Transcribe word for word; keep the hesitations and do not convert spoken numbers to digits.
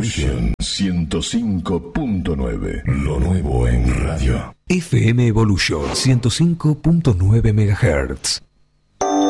Evolution ciento cinco punto nueve. Lo nuevo en radio. F M Evolution ciento cinco punto nueve megahertz.